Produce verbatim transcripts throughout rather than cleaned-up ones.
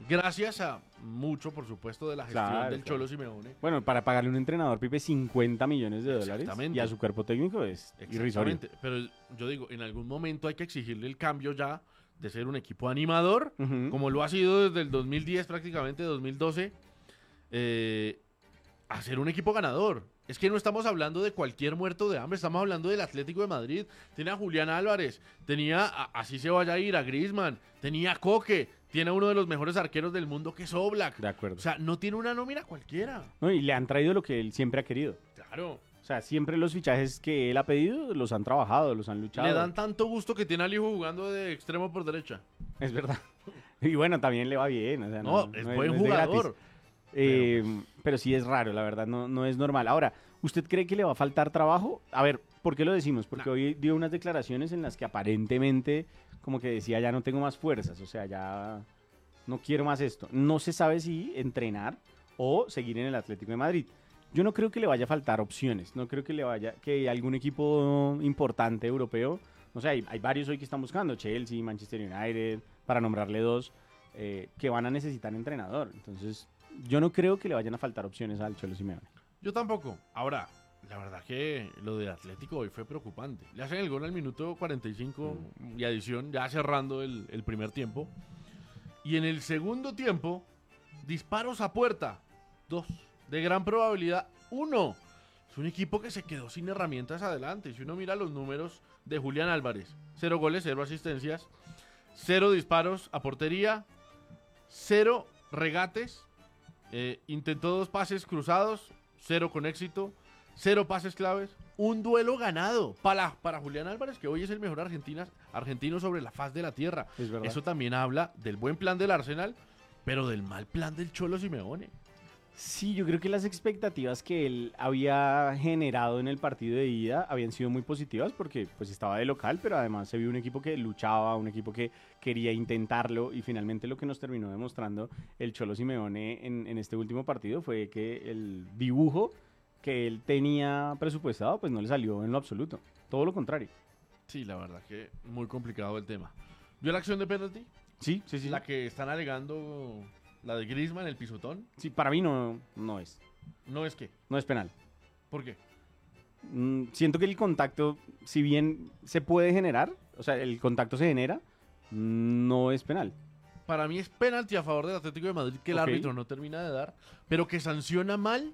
Gracias a mucho, por supuesto, de la gestión Claro, del claro. Cholo Simeone. Bueno, para pagarle a un entrenador, Pipe, cincuenta millones de dólares Exactamente. y a su cuerpo técnico es irrisorio. Exactamente. Pero yo digo, en algún momento hay que exigirle el cambio ya de ser un equipo animador, Ujú. como lo ha sido desde el dos mil diez, prácticamente dos mil doce, eh, a ser un equipo ganador. Es que no estamos hablando de cualquier muerto de hambre, estamos hablando del Atlético de Madrid. Tenía a Julián Álvarez, tenía, a, así se vaya a ir, a Griezmann, tenía a Coque, tiene a uno de los mejores arqueros del mundo que es Oblak. De acuerdo. O sea, no tiene una nómina cualquiera. No, y le han traído lo que él siempre ha querido. Claro. O sea, siempre los fichajes que él ha pedido los han trabajado, los han luchado. Le dan tanto gusto que tiene al hijo jugando de extremo por derecha. Es verdad. Y bueno, también le va bien. O sea, No, no, es no buen no de gratis. jugador. Eh, Pero, pero sí es raro, la verdad, no, no es normal. Ahora, ¿usted cree que le va a faltar trabajo? A ver, ¿por qué lo decimos? Porque No. hoy dio unas declaraciones en las que aparentemente como que decía ya no tengo más fuerzas, o sea, ya no quiero más esto. No se sabe si entrenar o seguir en el Atlético de Madrid. Yo no creo que le vaya a faltar opciones, no creo que le vaya, que algún equipo importante europeo, no sé, hay, hay varios hoy que están buscando, Chelsea, Manchester United, para nombrarle dos, eh, que van a necesitar entrenador. Entonces, yo no creo que le vayan a faltar opciones al Cholo Simeone. Yo tampoco. Ahora, la verdad que lo de Atlético hoy fue preocupante. Le hacen el gol al minuto cuarenta y cinco y adición, ya cerrando el, el primer tiempo. Y en el segundo tiempo, disparos a puerta. Dos. De gran probabilidad, uno. Es un equipo que se quedó sin herramientas adelante. Si uno mira los números de Julián Álvarez, cero goles, cero asistencias, cero disparos a portería, cero regates, eh, intentó dos pases cruzados, cero con éxito, cero pases claves, un duelo ganado para, para Julián Álvarez, que hoy es el mejor argentina, argentino sobre la faz de la tierra. Es verdad. Eso también habla del buen plan del Arsenal, pero del mal plan del Cholo Simeone. Sí, yo creo que las expectativas que él había generado en el partido de ida habían sido muy positivas porque pues estaba de local, pero además se vio un equipo que luchaba, un equipo que quería intentarlo y finalmente lo que nos terminó demostrando el Cholo Simeone en, en este último partido fue que el dibujo que él tenía presupuestado pues no le salió en lo absoluto, todo lo contrario. Sí, la verdad que muy complicado el tema. ¿Vio la acción de penalti? Sí, sí, sí. La que están alegando, la de Griezmann, el pisotón. Sí, para mí no, no es, No es que. no es penal. ¿Por qué? Mm, siento que el contacto, si bien se puede generar, o sea, el contacto se genera, no es penal. Para mí es penalti a favor del Atlético de Madrid que el Ok. árbitro no termina de dar, pero que sanciona mal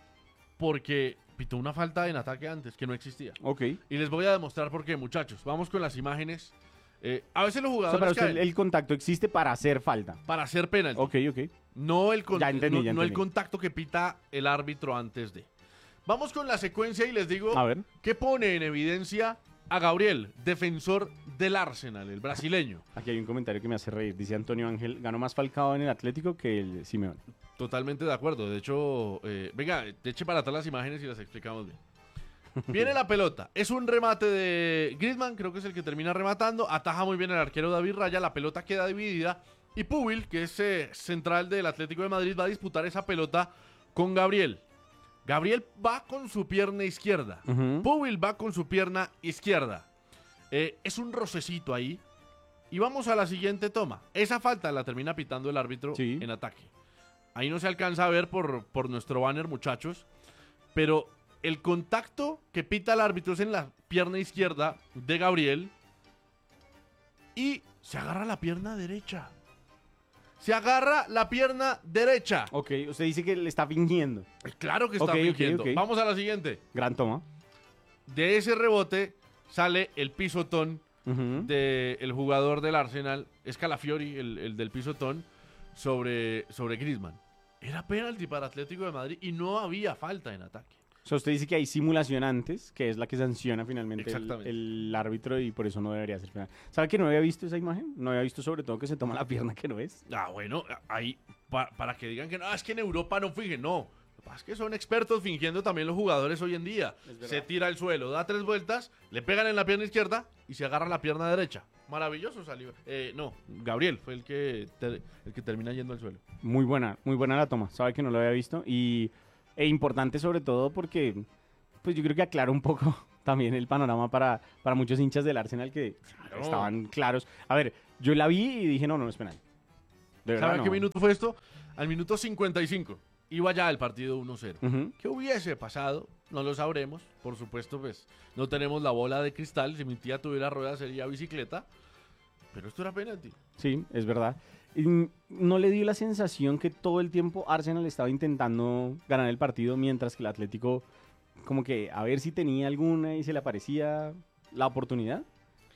porque pitó una falta en ataque antes que no existía. Ok. Y les voy a demostrar por qué, muchachos. Vamos con las imágenes. Eh, a veces los O sea, jugadores para usted caen el, el contacto existe para hacer falta. para hacer penalti. Ok, ok. No, el, con- Ya entendí, no, ya no el entendí. contacto que pita el árbitro antes de. Vamos con la secuencia y les digo A ver. qué pone en evidencia a Gabriel, defensor del Arsenal, el brasileño. Aquí hay un comentario que me hace reír. Dice Antonio Ángel, ganó más Falcao en el Atlético que el Simeone. Totalmente de acuerdo. De hecho, eh, venga, eche para atrás las imágenes y las explicamos bien. Viene la pelota. Es un remate de Griezmann, creo que es el que termina rematando. Ataja muy bien el arquero David Raya. La pelota queda dividida. Y Pubil, que es eh, central del Atlético de Madrid, va a disputar esa pelota con Gabriel. Gabriel va con su pierna izquierda. Ujú. Pubil va con su pierna izquierda. Eh, es un rocecito ahí. Y vamos a la siguiente toma. Esa falta la termina pitando el árbitro Sí. en ataque. Ahí no se alcanza a ver por, por nuestro banner, muchachos. Pero el contacto que pita el árbitro es en la pierna izquierda de Gabriel. Y se agarra la pierna derecha. Se agarra la pierna derecha. Ok, usted dice que le está fingiendo. Claro que está Ok, ok, fingiendo. ok. Vamos a la siguiente. Gran toma. De ese rebote sale el pisotón Ujú. del jugador del Arsenal, Scalafiori, el, el del pisotón, sobre, sobre Griezmann. Era penalti para Atlético de Madrid y no había falta en ataque. O sea, usted dice que hay simulación antes, que es la que sanciona finalmente el, Exactamente. el árbitro y por eso no debería ser penal. ¿Sabe que no había visto esa imagen? No había visto sobre todo que se toma la pierna que no es. Ah, bueno, ahí, pa- para que digan que no, es que en Europa no fingen, no. Lo que pasa es que son expertos fingiendo también los jugadores hoy en día. verdad. Se tira al suelo, da tres vueltas, le pegan en la pierna izquierda y se agarra la pierna derecha. Maravilloso salió. Eh, no, Gabriel fue el que, te- el que termina yendo al suelo. Muy buena, muy buena la toma. Sabe que no lo había visto y e importante sobre todo porque pues yo creo que aclara un poco también el panorama para, para muchos hinchas del Arsenal que Claro. estaban claros. A ver, yo la vi y dije, no, no, no es penal. De verdad, ¿Sabe a no. qué minuto fue esto? Al minuto cincuenta y cinco. Iba ya el partido uno cero. Ujú. ¿Qué hubiese pasado? No lo sabremos. Por supuesto, pues no tenemos la bola de cristal. Si mi tía tuviera ruedas sería bicicleta. Pero esto era penalti. Sí, es verdad. Y no le dio la sensación que todo el tiempo Arsenal estaba intentando ganar el partido, mientras que el Atlético, como que a ver si tenía alguna y se le aparecía la oportunidad.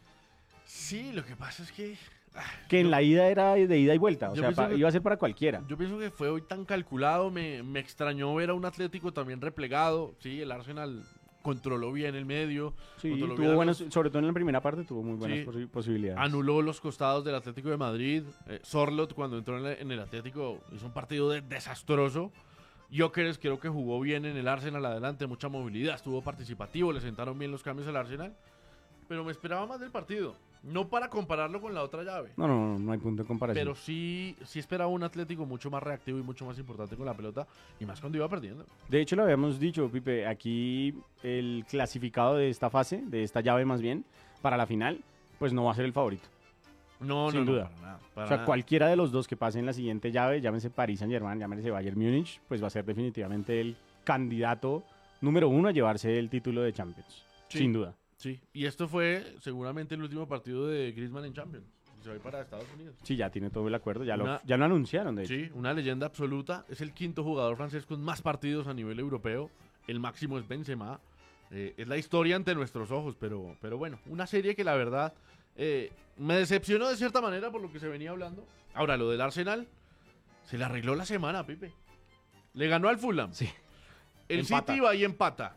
Sí, lo que pasa es que... ah, Que en yo- la ida era de ida y vuelta, o yo sea, pienso pa- que- iba a ser para cualquiera. Yo pienso que fue hoy tan calculado, me, me extrañó ver a un Atlético también replegado. Sí, el Arsenal controló bien el medio, Sí, controló tuvo bien buenas, los- sobre todo en la primera parte tuvo muy buenas Sí. posi- posibilidades. anuló los costados del Atlético de Madrid. Eh, Sorloth, cuando entró en, la- en el Atlético, hizo un partido de- desastroso. Gyökeres creo que jugó bien en el Arsenal adelante, mucha movilidad, estuvo participativo, le sentaron bien los cambios al Arsenal. Pero me esperaba más del partido. No para compararlo con la otra llave. No, no, no, no hay punto de comparación. Pero sí, sí esperaba un Atlético mucho más reactivo y mucho más importante con la pelota. Y más cuando iba perdiendo. De hecho, lo habíamos dicho, Pipe, aquí el clasificado de esta fase, de esta llave más bien, para la final, pues no va a ser el favorito. No, Sin no, duda. no, para nada. para O sea, nada. cualquiera de los dos que pase en la siguiente llave, llámese Paris Saint-Germain, llámese Bayern Múnich, pues va a ser definitivamente el candidato número uno a llevarse el título de Champions. Sí. Sin duda. Sí, y esto fue seguramente el último partido de Griezmann en Champions. Se va para Estados Unidos. Sí, ya tiene todo el acuerdo, ya, lo, Una- ya lo anunciaron, de hecho. Sí, una leyenda absoluta. Es el quinto jugador francés con más partidos a nivel europeo. El máximo es Benzema. Eh, es la historia ante nuestros ojos, pero, pero bueno, una serie que la verdad eh, me decepcionó de cierta manera por lo que se venía hablando. Ahora, lo del Arsenal se le arregló la semana, Pipe. Le ganó al Fulham. Sí. El Empata. City va y empata.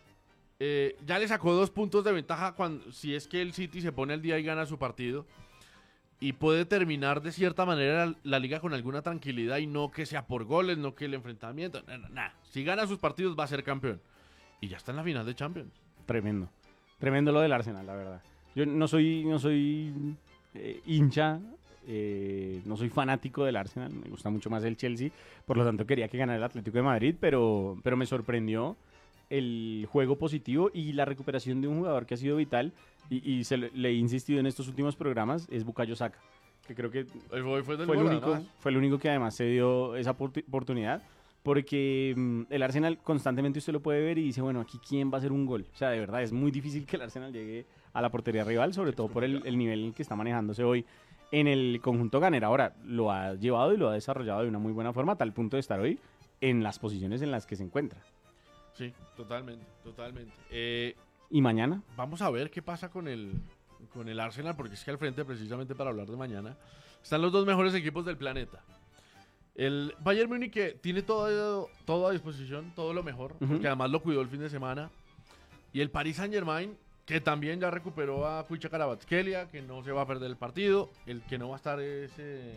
Eh, ya le sacó dos puntos de ventaja cuando, si es que el City se pone al día y gana su partido. Y puede terminar de cierta manera la, la liga con alguna tranquilidad y no que sea por goles, no que el enfrentamiento. Nada, nada. Si gana sus partidos va a ser campeón. Y ya está en la final de Champions. Tremendo. Tremendo lo del Arsenal, la verdad. Yo no soy, no soy eh, hincha, eh, no soy fanático del Arsenal, me gusta mucho más el Chelsea, por lo tanto quería que ganara el Atlético de Madrid, pero, pero me sorprendió el juego positivo y la recuperación de un jugador que ha sido vital, y, y se le, le he insistido en estos últimos programas, es Bukayo Saka, que creo que Hoy fue, del fue el, gol, único, además. fue el único que además se dio esa oportu- oportunidad, porque mm, el Arsenal constantemente usted lo puede ver y dice, bueno, aquí quién va a hacer un gol. O sea, de verdad, es muy difícil que el Arsenal llegue a la portería rival, sobre todo por el, el nivel en el que está manejándose hoy en el conjunto ganero. Ahora, lo ha llevado y lo ha desarrollado de una muy buena forma, a tal punto de estar hoy en las posiciones en las que se encuentra. Sí, totalmente, totalmente. Eh, ¿Y mañana? vamos a ver qué pasa con el, con el Arsenal, porque es que al frente, precisamente para hablar de mañana, están los dos mejores equipos del planeta. El Bayern Múnich, que tiene todo, todo a disposición, todo lo mejor, Ujú. porque además lo cuidó el fin de semana. Y el Paris Saint-Germain, que también ya recuperó a Kvicha Kvaratskhelia, que no se va a perder el partido. El que no va a estar es eh,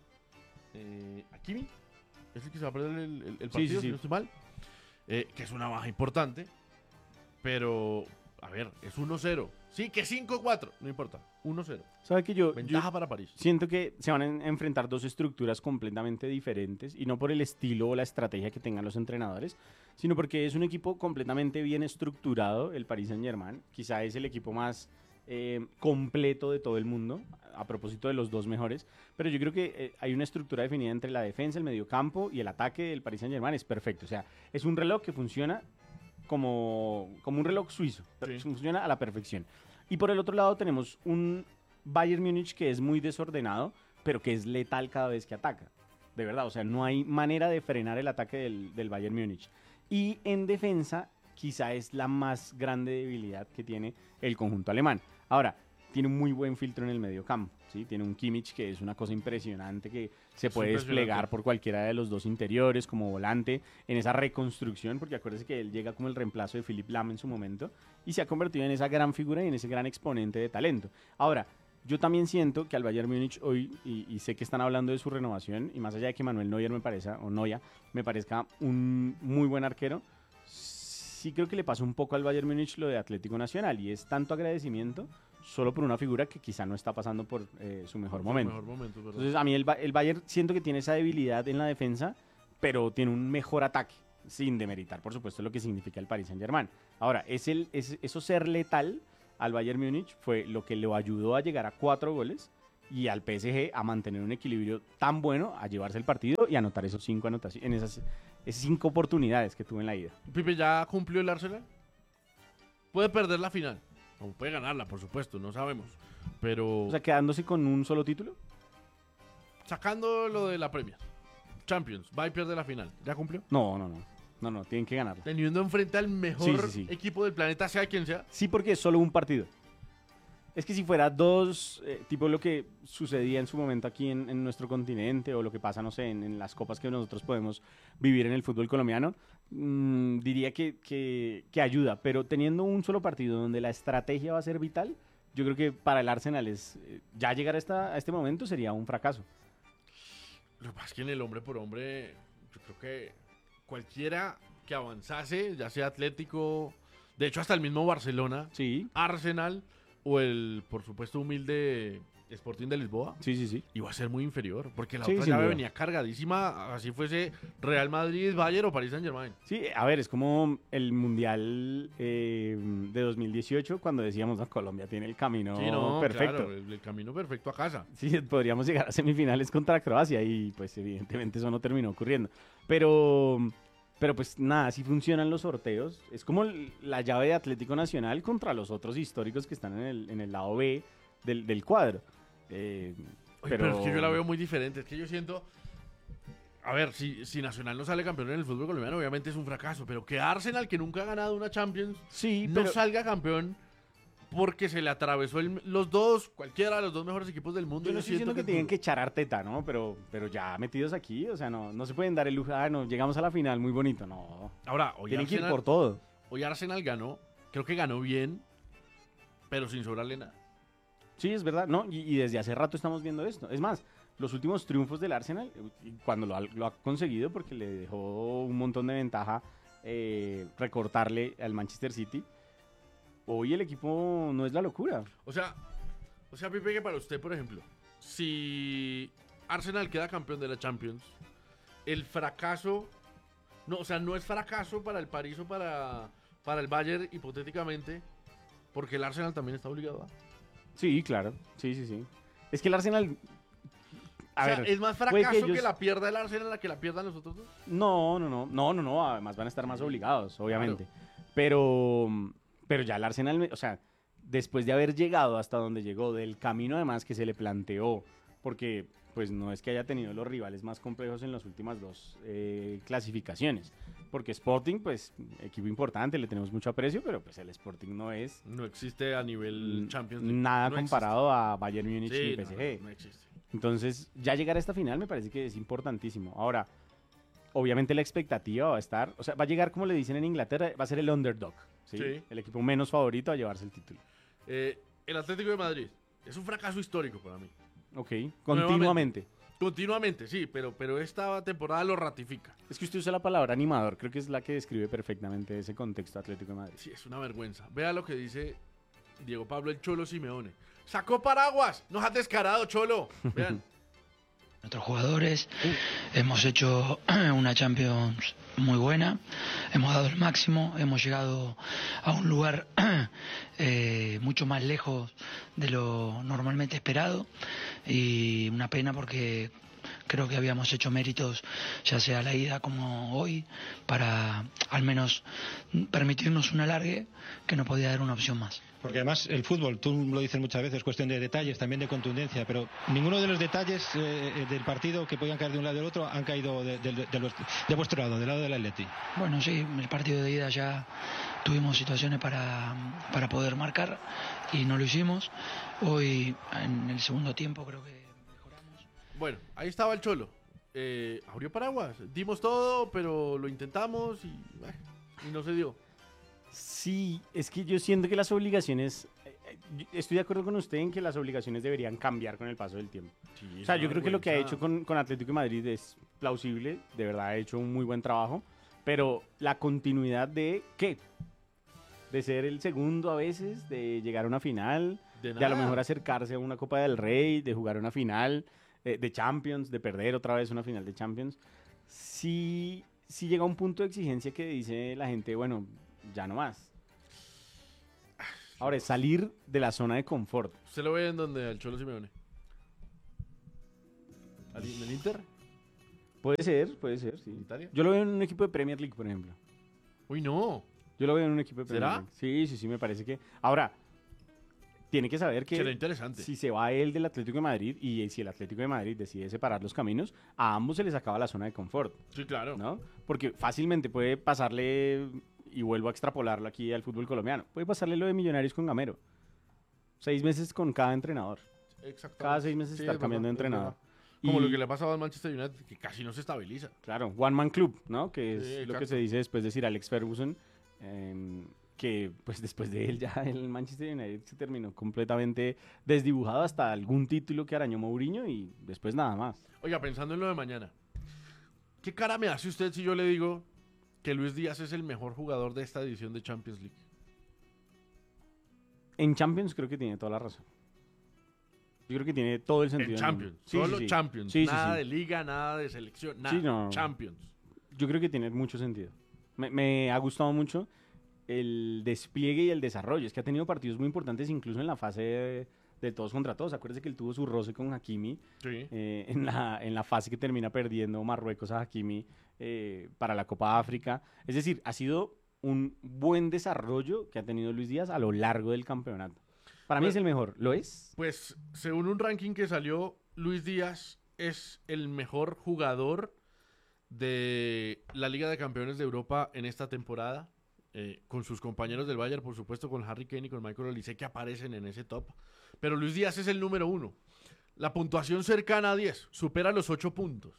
eh, Hakimi, es el que se va a perder el, el- el Sí, partido, sí, si sí. no estoy mal. Eh, que es una baja importante. Pero, a ver, es uno cero. Sí, que cinco cuatro, no importa. uno cero. ¿Sabe que yo, yo Ventaja para París. siento que se van a en- enfrentar dos estructuras completamente diferentes, y no por el estilo o la estrategia que tengan los entrenadores, sino porque es un equipo completamente bien estructurado, el Paris Saint-Germain. Quizá es el equipo más eh, completo de todo el mundo, a propósito de los dos mejores, pero yo creo que eh, hay una estructura definida entre la defensa, el mediocampo y el ataque del Paris Saint-Germain. Es perfecto, o sea, es un reloj que funciona como, como un reloj suizo, Sí. funciona a la perfección. Y por el otro lado tenemos un Bayern Múnich que es muy desordenado, pero que es letal cada vez que ataca. De verdad, o sea, no hay manera de frenar el ataque del, del Bayern Múnich. Y en defensa, quizá es la más grande debilidad que tiene el conjunto alemán. Ahora, tiene un muy buen filtro en el medio campo, ¿sí? Tiene un Kimmich que es una cosa impresionante, que se Es puede impresionante. desplegar por cualquiera de los dos interiores como volante en esa reconstrucción, porque acuérdese que él llega como el reemplazo de Philipp Lahm en su momento y se ha convertido en esa gran figura y en ese gran exponente de talento. Ahora, yo también siento que al Bayern Múnich hoy, y, y sé que están hablando de su renovación, y más allá de que Manuel Neuer me parezca, o Neuer, me parezca un muy buen arquero, sí creo que le pasa un poco al Bayern Múnich lo de Atlético Nacional, y es tanto agradecimiento solo por una figura que quizá no está pasando por eh, su mejor momento. Mejor momento, ¿verdad? Entonces, a mí el, Ba- el Bayern siento que tiene esa debilidad en la defensa, pero tiene un mejor ataque, sin demeritar, por supuesto, lo que significa el Paris Saint-Germain. Ahora, es el, es, eso ser letal al Bayern Múnich fue lo que lo ayudó a llegar a cuatro goles y al P S G a mantener un equilibrio tan bueno, a llevarse el partido y anotar esos cinco anotaciones, en esas, esas cinco oportunidades que tuvo en la ida. Pipe, ¿ya cumplió el Arsenal? Puede perder la final, o puede ganarla, por supuesto, no sabemos. Pero O sea, quedándose con un solo título. sacando lo de la Premier, Champions, va y pierde la final. ¿Ya cumplió? No, no, no. No, no, tienen que ganarla. Teniendo enfrente al mejor Sí, sí, sí. equipo del planeta, sea quien sea. Sí, porque es solo un partido. Es que si fuera dos, eh, tipo lo que sucedía en su momento aquí en, en nuestro continente o lo que pasa, no sé, en, en las copas que nosotros podemos vivir en el fútbol colombiano, mmm, diría que, que, que ayuda. Pero teniendo un solo partido donde la estrategia va a ser vital, yo creo que para el Arsenal es, eh, ya llegar a, esta, a este momento sería un fracaso. Lo que pasa es que en el hombre por hombre, yo creo que cualquiera que avanzase, ya sea Atlético, de hecho hasta el mismo Barcelona, Sí, Arsenal o el, por supuesto, humilde Sporting de Lisboa, sí, sí, sí. iba a ser muy inferior, porque la Sí, otra sin llave duda. venía cargadísima, así fuese Real Madrid, Bayern o Paris Saint Germain. Sí, a ver, es como el Mundial eh, de dos mil dieciocho cuando decíamos, no, Colombia tiene el camino Sí, no, perfecto. claro, el, el camino perfecto a casa. Sí, podríamos llegar a semifinales contra Croacia y pues evidentemente eso no terminó ocurriendo. Pero, pero pues nada, así funcionan los sorteos. Es como el- la llave de Atlético Nacional contra los otros históricos que están en el, en el lado B del, del cuadro. Eh, Oye, pero... es que yo la veo muy diferente, es que yo siento... A ver, si, si Nacional no sale campeón en el fútbol colombiano, obviamente es un fracaso, pero que Arsenal, que nunca ha ganado una Champions, Sí, no pero salga campeón porque se le atravesó el- los dos, cualquiera de los dos mejores equipos del mundo. yo no estoy siento diciendo que es tienen duro. que echar a Arteta, ¿no? Pero, pero ya metidos aquí, o sea, no, no se pueden dar el lujo, ah, no, llegamos a la final, muy bonito, no. Ahora, hoy Tienen que ir Arsenal, por todo. hoy Arsenal ganó, creo que ganó bien, pero sin sobrarle nada. Sí, es verdad, ¿no? Y, y desde hace rato estamos viendo esto. Es más, los últimos triunfos del Arsenal, eh, cuando lo ha, lo ha conseguido, porque le dejó un montón de ventaja eh, recortarle al Manchester City, hoy el equipo no es la locura. O sea, o sea, Pipe, que para usted, por ejemplo, si Arsenal queda campeón de la Champions, el fracaso, no, o sea, no es fracaso para el París o para, para el Bayern, hipotéticamente, porque el Arsenal también está obligado a. Sí, claro, sí, sí, sí. Es que el Arsenal... A o sea, ver, es más puede fracaso que que, ellos- la pierda el Arsenal a la que la pierdan los otros dos. No, no, no, no, no, no, además van a estar más obligados, obviamente. Pero, pero ya el Arsenal, me- o sea, después de haber llegado hasta donde llegó, del camino además que se le planteó, porque pues no es que haya tenido los rivales más complejos en las últimas dos eh, clasificaciones, porque Sporting, pues, equipo importante, le tenemos mucho aprecio, pero pues el Sporting no es No existe a nivel mm, Champions League. nada No comparado a Bayern Múnich existe. y Sí, P no, S G. no, no existe. Entonces, ya llegar a esta final me parece que es importantísimo. Ahora, obviamente la expectativa va a estar, o sea, va a llegar como le dicen en Inglaterra, va a ser el underdog, ¿sí? Sí. El equipo menos favorito a llevarse el título. Eh, el Atlético de Madrid es un fracaso histórico para mí. Ok, continuamente. Continuamente, sí, pero, pero esta temporada lo ratifica. Es que usted usa la palabra animador, creo que es la que describe perfectamente ese contexto Atlético de Madrid. Sí, es una vergüenza. Vea lo que dice Diego Pablo el Cholo Simeone. ¡Sacó paraguas! ¡Nos ha descarado, Cholo! Vean. Nuestros jugadores, hemos hecho una Champions muy buena, hemos dado el máximo, hemos llegado a un lugar eh, mucho más lejos de lo normalmente esperado y una pena porque creo que habíamos hecho méritos, ya sea la ida como hoy, para al menos permitirnos un alargue que nos podía dar una opción más. Porque además el fútbol, tú lo dices muchas veces, es cuestión de detalles, también de contundencia, pero ninguno de los detalles eh, del partido que podían caer de un lado y del otro han caído de, de, de, los- de vuestro lado, del lado del Atleti. Bueno, sí, el partido de ida ya tuvimos situaciones para, para poder marcar y no lo hicimos. Hoy, en el segundo tiempo, creo que mejoramos. Bueno, ahí estaba el Cholo. Eh, abrió paraguas. Dimos todo, pero lo intentamos y, eh, y no se dio. Sí, es que yo siento que las obligaciones, eh, eh, yo estoy de acuerdo con usted en que las obligaciones deberían cambiar con el paso del tiempo. Sí, O sea, es yo una creo que lo que ha vergüenza. hecho con, con Atlético de Madrid es plausible, de verdad ha hecho un muy buen trabajo, pero la continuidad de ¿qué? De ser el segundo a veces, de llegar a una final, De de a lo nada. mejor acercarse a una Copa del Rey, de jugar una final eh, de Champions, de perder otra vez una final de Champions. Sí, sí llega un punto de exigencia que dice la gente, bueno, ya no más. Ahora, es salir de la zona de confort. ¿Usted lo ve en donde al Cholo Simeone? ¿En el Inter? Puede ser, puede ser, sí. ¿En Italia? Yo lo veo en un equipo de Premier League, por ejemplo. Uy, no. Yo lo veo en un equipo de Premier ¿Será? League. Sí, sí, sí, me parece que... Ahora, tiene que saber que Será interesante. si se va él del Atlético de Madrid y si el Atlético de Madrid decide separar los caminos, a ambos se les acaba la zona de confort, Sí, claro. ¿no? Porque fácilmente puede pasarle, y vuelvo a extrapolarlo aquí al fútbol colombiano, puede pasarle lo de Millonarios con Gamero. Seis meses con cada entrenador. Exactamente. Cada seis meses Sí, estar es cambiando de verdad, es entrenador. verdad. Como Y- lo que le ha pasado al Manchester United, que casi no se estabiliza. Claro, One Man Club, ¿no? Que es Sí, lo que exacto. se dice después de Sir Alex Ferguson, em, que pues después de él ya el Manchester United se terminó completamente desdibujado hasta algún título que arañó Mourinho y después nada más. Oiga, pensando en lo de mañana, ¿qué cara me hace usted si yo le digo que Luis Díaz es el mejor jugador de esta edición de Champions League? En Champions creo que tiene toda la razón. Yo creo que tiene todo el sentido. En del Champions, mundo. Sí, solo sí, sí. Champions, Sí, sí, nada sí. de liga, nada de selección, nada, Sí, no. Champions. Yo creo que tiene mucho sentido. Me, me ha gustado mucho el despliegue y el desarrollo. Es que ha tenido partidos muy importantes incluso en la fase de, de todos contra todos. Acuérdese que él tuvo su roce con Hakimi Sí. eh, en, la, en la fase que termina perdiendo Marruecos a Hakimi eh, para la Copa África. Es decir, ha sido un buen desarrollo que ha tenido Luis Díaz a lo largo del campeonato. Para mí Bueno, es el mejor. ¿Lo es? Pues según un ranking que salió, Luis Díaz es el mejor jugador de la Liga de Campeones de Europa en esta temporada, eh, con sus compañeros del Bayern, por supuesto, con Harry Kane y con Michael Olise, que aparecen en ese top. Pero Luis Díaz es el número uno. La puntuación cercana a diez, supera los ocho puntos.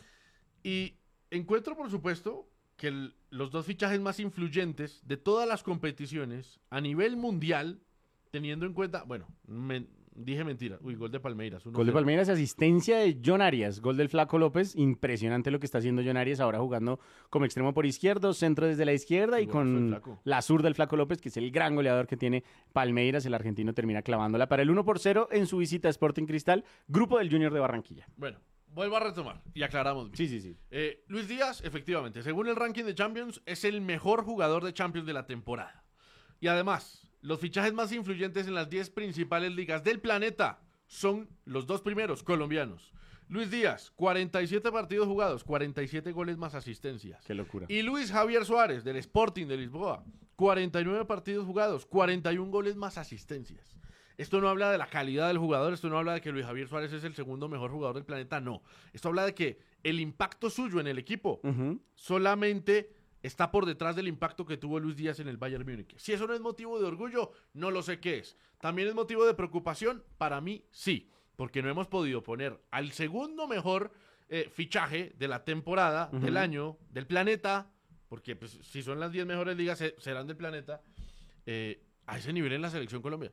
Y encuentro, por supuesto, que el- los dos fichajes más influyentes de todas las competiciones a nivel mundial, teniendo en cuenta, bueno, men- dije mentira, uy, gol de Palmeiras. uno Gol de cero. Palmeiras, asistencia de John Arias, gol del Flaco López, impresionante lo que está haciendo John Arias ahora jugando como extremo por izquierdo, centro desde la izquierda y Golazo del con Flaco. la zurda del Flaco López, que es el gran goleador que tiene Palmeiras, el argentino termina clavándola para el uno por cero en su visita a Sporting Cristal, grupo del Junior de Barranquilla. Bueno, vuelvo a retomar y aclaramos bien. Sí, sí, sí. Eh, Luis Díaz, efectivamente, según el ranking de Champions, es el mejor jugador de Champions de la temporada. Y además, los fichajes más influyentes en las diez principales ligas del planeta son los dos primeros colombianos. Luis Díaz, cuarenta y siete partidos jugados, cuarenta y siete goles más asistencias. Qué locura. Y Luis Javier Suárez, del Sporting de Lisboa, cuarenta y nueve partidos jugados, cuarenta y uno goles más asistencias. Esto no habla de la calidad del jugador, esto no habla de que Luis Javier Suárez es el segundo mejor jugador del planeta, no. Esto habla de que el impacto suyo en el equipo Ujú. solamente está por detrás del impacto que tuvo Luis Díaz en el Bayern Múnich. Si eso no es motivo de orgullo, no lo sé qué es. También es motivo de preocupación, para mí sí, porque no hemos podido poner al segundo mejor eh, fichaje de la temporada, Ujú. del año, del planeta, porque pues, si son las diez mejores ligas, se- serán del planeta, eh, a ese nivel en la selección Colombia.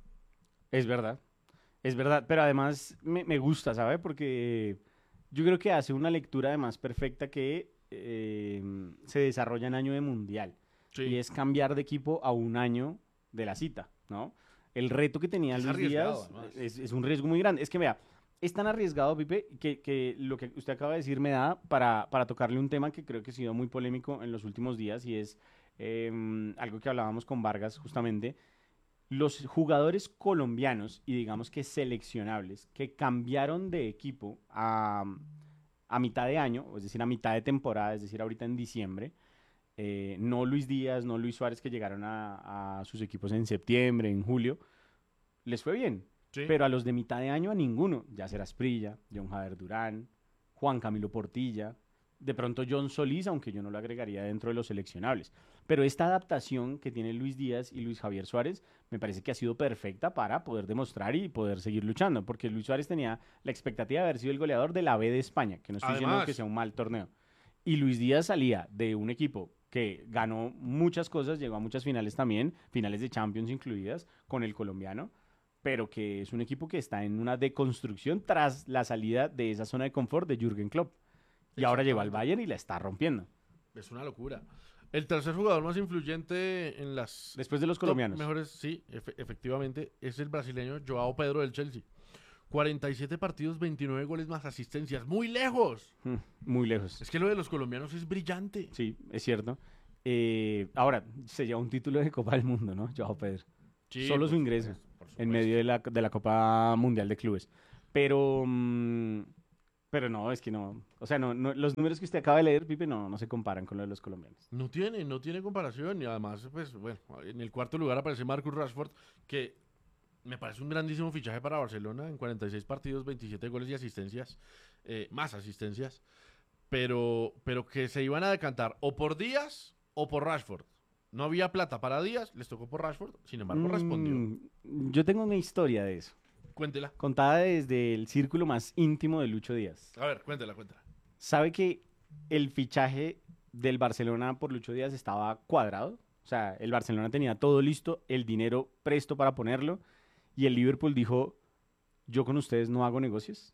Es verdad, es verdad, pero además me, me gusta, ¿sabe? Porque yo creo que hace una lectura además perfecta que eh, se desarrolla en año de mundial. Sí. Y es cambiar de equipo a un año de la cita, ¿no? El reto que tenía Es Luis arriesgado, Díaz además. es, es un riesgo muy grande. Es que vea, es tan arriesgado, Pipe, que, que lo que usted acaba de decir me da para, para tocarle un tema que creo que ha sido muy polémico en los últimos días y es eh, algo que hablábamos con Vargas justamente. Los jugadores colombianos y digamos que seleccionables que cambiaron de equipo a, a mitad de año, es decir, a mitad de temporada, es decir, ahorita en diciembre, eh, no Luis Díaz, no Luis Suárez que llegaron a, a sus equipos en septiembre, en julio, les fue bien. Sí. Pero a los de mitad de año a ninguno. Yacer Asprilla, John Jader Durán, Juan Camilo Portilla, de pronto John Solís, aunque yo no lo agregaría dentro de los seleccionables. Pero esta adaptación que tiene Luis Díaz y Luis Javier Suárez me parece que ha sido perfecta para poder demostrar y poder seguir luchando, porque Luis Suárez tenía la expectativa de haber sido el goleador de la B de España, que no estoy diciendo Además. que sea un mal torneo. Y Luis Díaz salía de un equipo que ganó muchas cosas, llegó a muchas finales también, finales de Champions incluidas, con el colombiano, pero que es un equipo que está en una deconstrucción tras la salida de esa zona de confort de Jürgen Klopp. Y ahora llegó al Exactamente. Bayern y la está rompiendo. Es una locura. El tercer jugador más influyente en las Después de los top colombianos. mejores, sí, efe- efectivamente, es el brasileño Joao Pedro del Chelsea. cuarenta y siete partidos, veintinueve goles más asistencias. ¡Muy lejos! Mm, Muy lejos. Es que lo de los colombianos es brillante. Sí, es cierto. Eh, ahora, se lleva un título de Copa del Mundo, ¿no? Joao Pedro. Sí, Solo por su ingreso supuesto, por En supuesto. medio de la, de la Copa Mundial de Clubes. Pero mm, Pero no, es que no. O sea, no, no, los números que usted acaba de leer, Pipe, no, no se comparan con los de los colombianos. No tiene, no tiene comparación. Y además, pues, bueno, en el cuarto lugar aparece Marcus Rashford, que me parece un grandísimo fichaje para Barcelona. En cuarenta y seis partidos, veintisiete goles y asistencias, eh, más asistencias. Pero, pero que se iban a decantar o por Díaz o por Rashford. No había plata para Díaz, les tocó por Rashford. Sin embargo, respondió. Mm, yo tengo una historia de eso. Cuéntela. Contada desde el círculo más íntimo de Lucho Díaz. A ver, cuéntela, cuéntela. ¿Sabe que el fichaje del Barcelona por Lucho Díaz estaba cuadrado? O sea, el Barcelona tenía todo listo, el dinero presto para ponerlo, y el Liverpool dijo, yo con ustedes no hago negocios.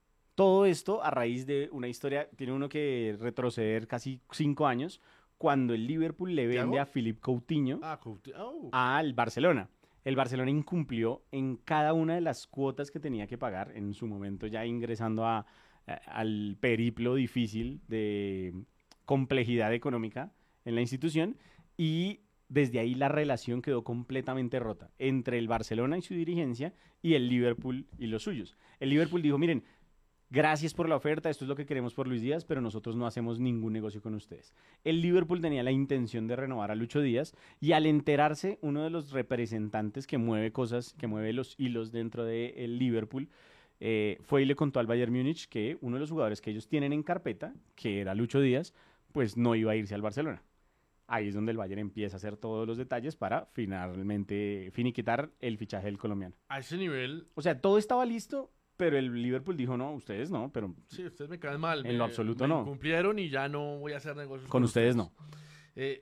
Todo esto a raíz de una historia, tiene uno que retroceder casi cinco años, cuando el Liverpool le vende ¿Thiago? a Philippe Coutinho Ah, Couti- oh. al Barcelona. El Barcelona incumplió en cada una de las cuotas que tenía que pagar, en su momento ya ingresando a, a- al periplo difícil de complejidad económica en la institución, y desde ahí la relación quedó completamente rota entre el Barcelona y su dirigencia y el Liverpool y los suyos. El Liverpool dijo, miren, gracias por la oferta, esto es lo que queremos por Luis Díaz, pero nosotros no hacemos ningún negocio con ustedes. El Liverpool tenía la intención de renovar a Lucho Díaz, y al enterarse, uno de los representantes que mueve cosas, que mueve los hilos dentro del Liverpool, eh, fue y le contó al Bayern Múnich que uno de los jugadores que ellos tienen en carpeta, que era Lucho Díaz, pues no iba a irse al Barcelona. Ahí es donde el Bayern empieza a hacer todos los detalles para finalmente finiquitar el fichaje del colombiano. A ese nivel, O sea, todo estaba listo, pero el Liverpool dijo, no, ustedes no, pero sí, ustedes me caen mal. En me- lo absoluto me no. incumplieron y ya no voy a hacer negocios con ustedes no. Eh,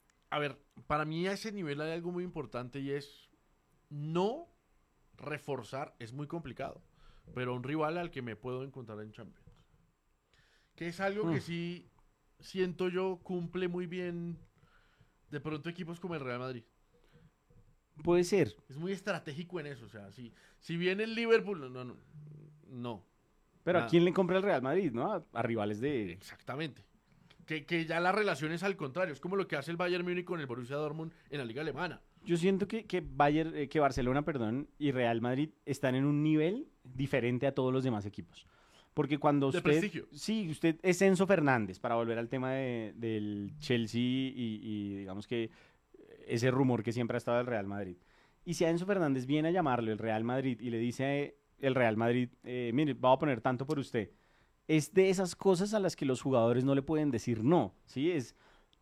a ver, para mí a ese nivel hay algo muy importante y es no reforzar, es muy complicado, pero un rival al que me puedo encontrar en Champions. Que es algo Mm. que sí siento yo cumple muy bien de pronto equipos como el Real Madrid. Puede ser. Es muy estratégico en eso, o sea, si, si viene el Liverpool, no, no, no, Pero Nada. ¿a quién le compra el Real Madrid, no? A, a rivales de... exactamente. Que, que ya la relación es al contrario, es como lo que hace el Bayern Múnich con el Borussia Dortmund en la liga alemana. Yo siento que, que, Bayern, eh, que Barcelona, perdón, y Real Madrid están en un nivel diferente a todos los demás equipos. Porque cuando De usted... prestigio. Sí, usted es Enzo Fernández, para volver al tema de- del Chelsea y, y digamos que ese rumor que siempre ha estado del Real Madrid. Y si a Enzo Fernández viene a llamarlo el Real Madrid y le dice el Real Madrid, eh, mire, vamos a poner tanto por usted, es de esas cosas a las que los jugadores no le pueden decir no, ¿sí? Es,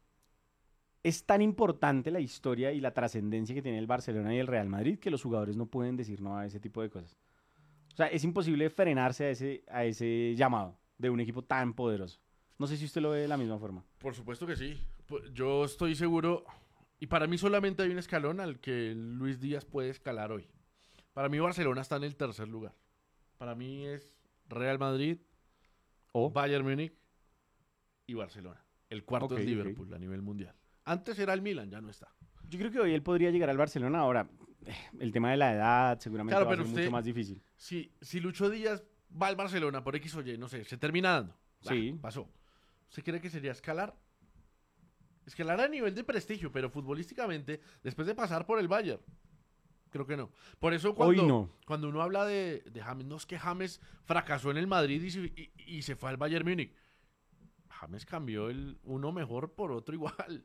es tan importante la historia y la trascendencia que tiene el Barcelona y el Real Madrid que los jugadores no pueden decir no a ese tipo de cosas. O sea, es imposible frenarse a ese, a ese llamado de un equipo tan poderoso. No sé si usted lo ve de la misma forma. Por supuesto que sí. Pu- Yo estoy seguro, y para mí solamente hay un escalón al que Luis Díaz puede escalar hoy. Para mí Barcelona está en el tercer lugar. Para mí es Real Madrid, O Bayern Múnich y Barcelona. El cuarto Ok, es ok. Liverpool a nivel mundial. Antes era el Milan, ya no está. yo creo que hoy él podría llegar al Barcelona. Ahora, eh, el tema de la edad seguramente Claro, va a pero ser usted- mucho más difícil. Si, si Lucho Díaz va al Barcelona por X o Y, no sé, se termina dando. Bah, Sí. pasó. ¿Usted cree que sería escalar? Escalar a nivel de prestigio, pero futbolísticamente, después de pasar por el Bayern. Creo que no. Por eso cuando, Hoy no. cuando uno habla de, de James, no es que James fracasó en el Madrid y, se- y- y se fue al Bayern Múnich. James cambió el uno mejor por otro igual.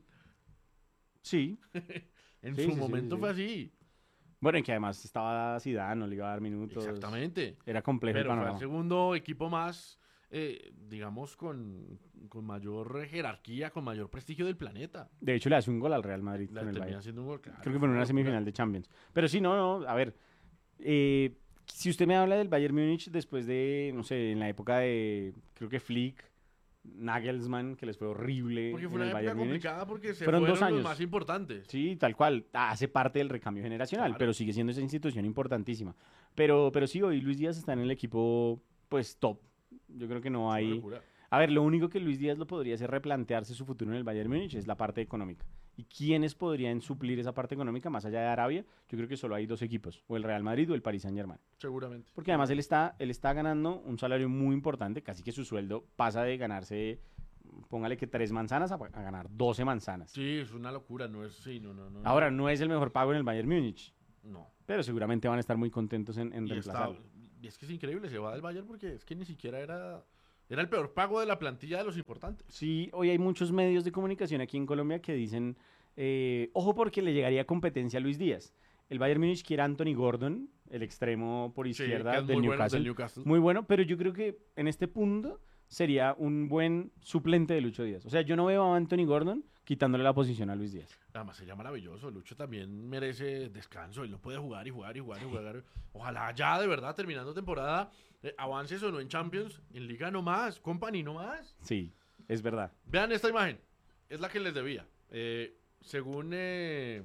Sí. En Sí, su sí, sí, momento sí. fue así. Bueno, y que además estaba Zidane, no le iba a dar minutos. Exactamente. Era complejo el Pero fue el panorama. segundo equipo más, eh, digamos, con, con mayor jerarquía, con mayor prestigio del planeta. De hecho, le hace un gol al Real Madrid La con el termina Bayern. haciendo un gol, claro, Creo que fue en una locura. semifinal de Champions. Pero sí, no, no, a ver. eh, si usted me habla del Bayern Múnich después de, no sé, en la época de, creo que Flick, Nagelsmann, que les fue horrible Porque fue en una el época Bayern Múnich. complicada porque se Fueron fueron, dos años. los más importantes. Sí, tal cual. Hace parte del recambio generacional, Claro. pero sigue siendo esa institución importantísima. Pero, pero sí, hoy Luis Díaz está en el equipo, pues, top. Yo creo que no Una hay... locura. A ver, lo único que Luis Díaz lo podría hacer replantearse su futuro en el Bayern Múnich es la parte económica. ¿Y quiénes podrían suplir esa parte económica más allá de Arabia? Yo creo que solo hay dos equipos, o el Real Madrid o el Paris Saint-Germain. Seguramente. Porque además él está, él está ganando un salario muy importante, casi que su sueldo pasa de ganarse, póngale que tres manzanas a, a ganar doce manzanas. Sí, es una locura, no es, sí, no, no, no. Ahora, no es el mejor pago en el Bayern Múnich, no. pero seguramente van a estar muy contentos en, en Y está, reemplazarlo. Y es que es increíble, se va del Bayern porque es que ni siquiera era, era el peor pago de la plantilla de los importantes. Sí, hoy hay muchos medios de comunicación aquí en Colombia que dicen, eh, ojo porque le llegaría competencia a Luis Díaz. El Bayern Múnich quiere a Anthony Gordon, el extremo por izquierda Sí, que es del, muy bueno, Newcastle. del Newcastle. Muy bueno, pero yo creo que en este punto sería un buen suplente de Lucho Díaz. O sea, yo no veo a Anthony Gordon quitándole la posición a Luis Díaz. Además sería maravilloso, Lucho también merece descanso, él no puede jugar y jugar y jugar y jugar. Ojalá ya de verdad terminando temporada eh, avances o no en Champions, en Liga no más, Company no más. Sí, es verdad. Vean esta imagen, es la que les debía. Eh, según eh,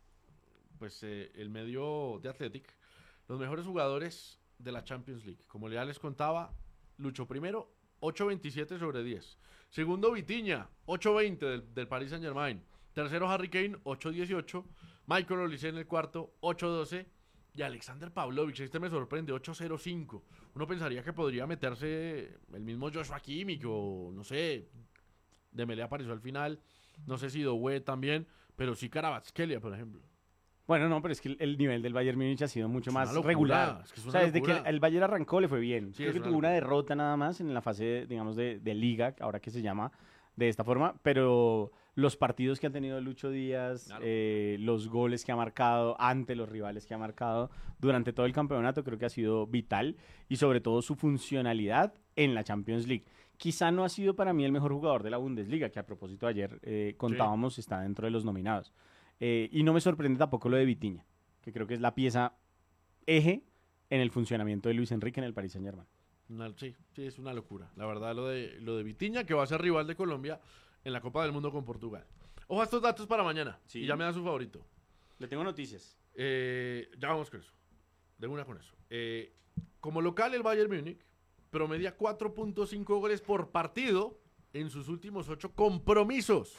pues eh, el medio de Athletic, los mejores jugadores de la Champions League. Como ya les contaba, Lucho primero, ocho veintisiete sobre diez. Segundo, Vitinha, ocho veinte del, del Paris Saint-Germain. Tercero, Harry Kane, ocho dieciocho. Michael Olise en el cuarto, ocho doce. Y Alexander Pavlovich, este me sorprende, ocho cero cinco. Uno pensaría que podría meterse el mismo Joshua Kimmich o, no sé, Dembélé apareció al final. No sé si Doué también, pero sí Kvaratskhelia, por ejemplo. Bueno, no, pero es que el, el nivel del Bayern Múnich ha sido mucho Es más una locura, regular. es que es O una sea, desde locura. que el Bayern arrancó le fue bien. Sí, Creo es que una tuvo una locura. derrota nada más en la fase, digamos, de, de liga, ahora que se llama de esta forma, pero los partidos que ha tenido Lucho Díaz, Claro. eh, los goles que ha marcado ante los rivales que ha marcado durante todo el campeonato, creo que ha sido vital y sobre todo su funcionalidad en la Champions League. Quizá no ha sido para mí el mejor jugador de la Bundesliga, que a propósito ayer eh, contábamos está dentro de los nominados. Eh, y no me sorprende tampoco lo de Vitinha, que creo que es la pieza eje en el funcionamiento de Luis Enrique en el Paris Saint-Germain. Una- sí, sí, es una locura. La verdad, lo de, lo de Vitinha, que va a ser rival de Colombia en la Copa del Mundo con Portugal. Ojo a estos datos para mañana. Sí. Y ya me da su favorito. Le tengo noticias. Eh, ya vamos con eso. De una con eso. Eh, como local, el Bayern Múnich promedia cuatro punto cinco goles por partido en sus últimos ocho compromisos.